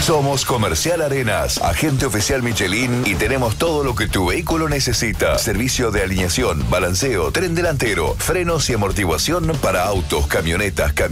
Somos Comercial Arenas, agente oficial Michelin y tenemos todo lo que tu vehículo necesita. Servicio de alineación, balanceo, tren delantero, frenos y amortiguación para autos, camionetas,